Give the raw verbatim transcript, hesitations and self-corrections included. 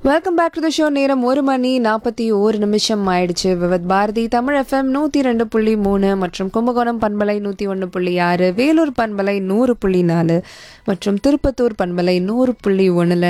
Welcome back to the show. நேரம் ஒரு மணி நாற்பத்தி ஒரு நிமிஷம் ஆயிடுச்சு. விவத் பாரதி தமிழ் எஃப்எம் நூற்றி ரெண்டு புள்ளி மூணு மற்றும் கும்பகோணம் பண்பலை நூற்றி ஒன்று புள்ளி ஆறு, வேலூர் பண்பலை நூறு புள்ளி நாலு மற்றும் திருப்பத்தூர் பண்பலை நூறு புள்ளி ஒன்றில்